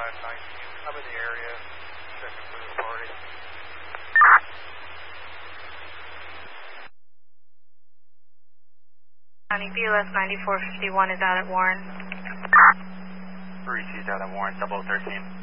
I'm in the area, checking for this party. BLS 9451 is out at Warren. 3C's out at Warren, 0013.